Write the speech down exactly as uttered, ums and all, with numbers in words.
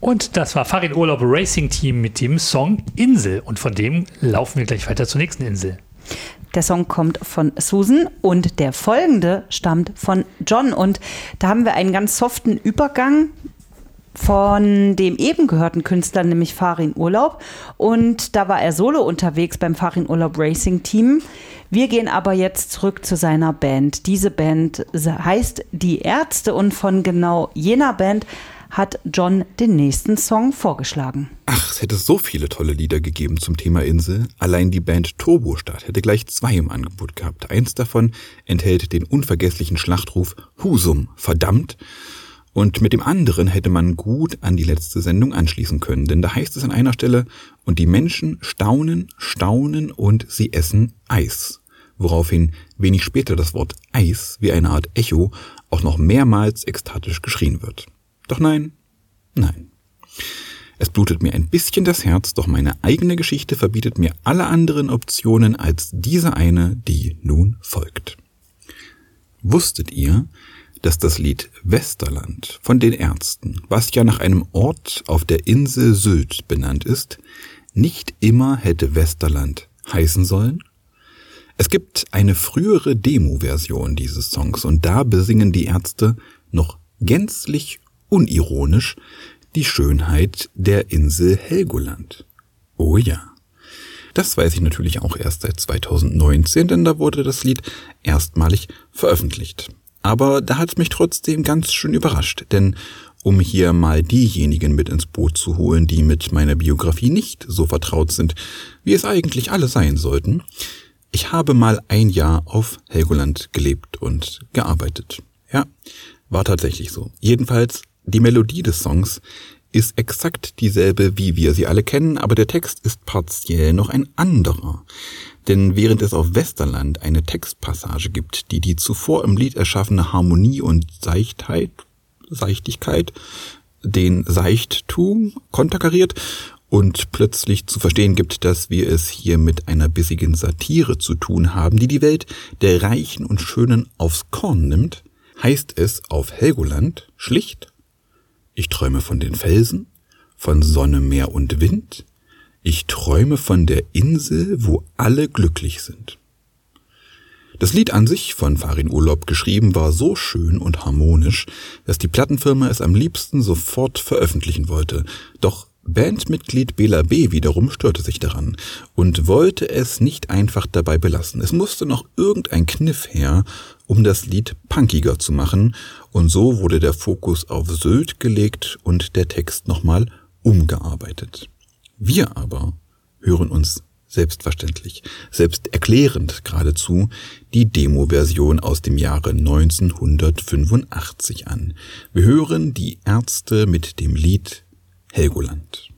Und das war Farin Urlaub Racing Team mit dem Song Insel. Und von dem laufen wir gleich weiter zur nächsten Insel. Der Song kommt von Susan und der folgende stammt von John. Und da haben wir einen ganz soften Übergang von dem eben gehörten Künstler, nämlich Farin Urlaub. Und da war er solo unterwegs beim Farin Urlaub Racing Team. Wir gehen aber jetzt zurück zu seiner Band. Diese Band heißt Die Ärzte und von genau jener Band hat John den nächsten Song vorgeschlagen. Ach, es hätte so viele tolle Lieder gegeben zum Thema Insel. Allein die Band Turbostart hätte gleich zwei im Angebot gehabt. Eins davon enthält den unvergesslichen Schlachtruf Husum, verdammt. Und mit dem anderen hätte man gut an die letzte Sendung anschließen können. Denn da heißt es an einer Stelle, und die Menschen staunen, staunen und sie essen Eis. Woraufhin wenig später das Wort Eis wie eine Art Echo auch noch mehrmals ekstatisch geschrien wird. Doch nein, nein. Es blutet mir ein bisschen das Herz, doch meine eigene Geschichte verbietet mir alle anderen Optionen als diese eine, die nun folgt. Wusstet ihr, dass das Lied Westerland von den Ärzten, was ja nach einem Ort auf der Insel Sylt benannt ist, nicht immer hätte Westerland heißen sollen? Es gibt eine frühere Demo-Version dieses Songs und da besingen die Ärzte noch gänzlich unironisch die Schönheit der Insel Helgoland. Oh ja. Das weiß ich natürlich auch erst seit zweitausendneunzehn, denn da wurde das Lied erstmalig veröffentlicht. Aber da hat es mich trotzdem ganz schön überrascht, denn um hier mal diejenigen mit ins Boot zu holen, die mit meiner Biografie nicht so vertraut sind, wie es eigentlich alle sein sollten, ich habe mal ein Jahr auf Helgoland gelebt und gearbeitet. Ja, war tatsächlich so. Jedenfalls, die Melodie des Songs ist exakt dieselbe, wie wir sie alle kennen, aber der Text ist partiell noch ein anderer. Denn während es auf Westerland eine Textpassage gibt, die die zuvor im Lied erschaffene Harmonie und Seichtheit, Seichtigkeit, den Seichttum konterkariert und plötzlich zu verstehen gibt, dass wir es hier mit einer bissigen Satire zu tun haben, die die Welt der Reichen und Schönen aufs Korn nimmt, heißt es auf Helgoland schlicht: Ich träume von den Felsen, von Sonne, Meer und Wind. Ich träume von der Insel, wo alle glücklich sind. Das Lied an sich, von Farin Urlaub geschrieben, war so schön und harmonisch, dass die Plattenfirma es am liebsten sofort veröffentlichen wollte. Doch Bandmitglied Bela B. wiederum störte sich daran und wollte es nicht einfach dabei belassen. Es musste noch irgendein Kniff her, um das Lied punkiger zu machen, und so wurde der Fokus auf Sylt gelegt und der Text nochmal umgearbeitet. Wir aber hören uns selbstverständlich, selbsterklärend geradezu, die Demo-Version aus dem Jahre neunzehnhundertfünfundachtzig an. Wir hören die Ärzte mit dem Lied Helgoland.